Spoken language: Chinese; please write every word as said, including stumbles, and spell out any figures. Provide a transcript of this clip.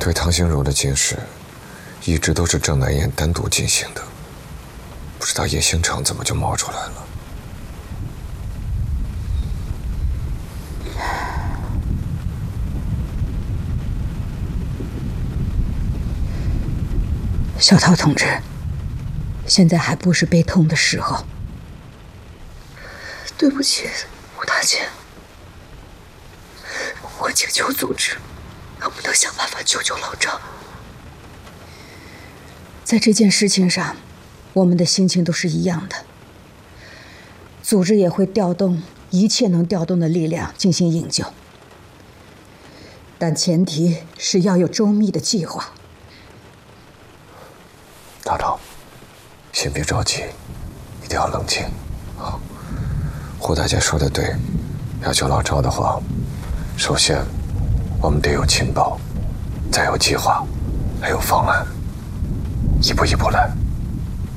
对唐心如的监视，一直都是郑南燕单独进行的，不知道叶星辰怎么就冒出来了。 小涛同志，现在还不是悲痛的时候。 对不起，吴大姐，我请求组织能不能想办法救救老赵。 在这件事情上，我们的心情都是一样的。组织也会调动一切能调动的力量进行营救，但前提是要有周密的计划。 大赵，先别着急，一定要冷静。好，胡大姐说的对，要救老赵的话，首先我们得有情报，再有计划，还有方案，一步一步来。